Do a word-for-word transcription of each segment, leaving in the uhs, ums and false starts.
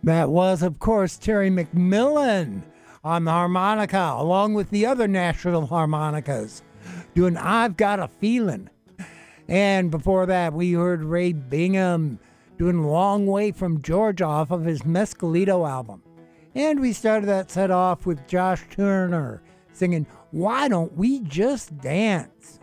That was, of course, Terry McMillan on the harmonica, along with the other national harmonicas, doing I've Got a Feeling. And before that, we heard Ray Bingham doing Long Way from Georgia off of his Mescalito album. And we started that set off with Josh Turner singing Why Don't We Just Dance?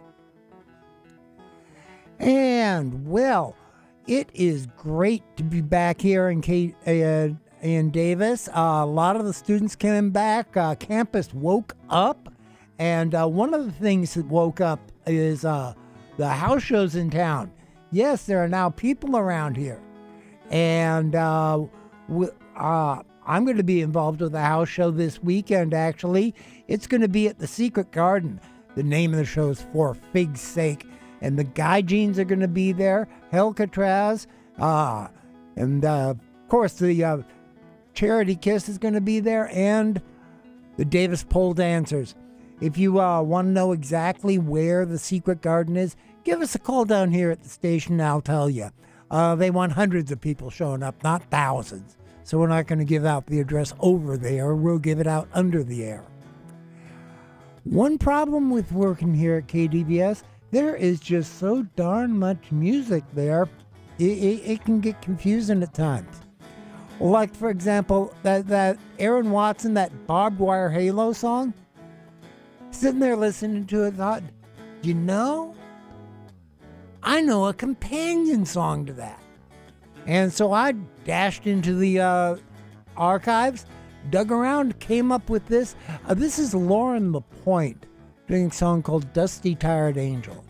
And, well, it is great to be back here in K- uh, in Davis. Uh, a lot of the students came back. Uh, campus woke up. And uh, one of the things that woke up is uh, the house shows in town. Yes, there are now people around here. And uh, w- uh, I'm going to be involved with a house show this weekend, actually. It's going to be at the Secret Garden. The name of the show is For Fig's Sake. And the Guy Jeans are going to be there, Helcatraz, uh, and uh, of course the uh, Charity Kiss is going to be there, and the Davis Pole Dancers. If you uh, want to know exactly where the Secret Garden is, give us a call down here at the station and I'll tell you. Uh, they want hundreds of people showing up, not thousands. So we're not going to give out the address over there. We'll give it out under the air. One problem with working here at K D V S, there is just so darn much music there, it, it, it can get confusing at times. Like, for example, that, that Aaron Watson, that Barbed Wire Halo song, sitting there listening to it, thought, you know, I know a companion song to that. And so I dashed into the uh, archives, dug around, came up with this. Uh, this is Lauren LaPointe doing a song called Dusty Tired Angel.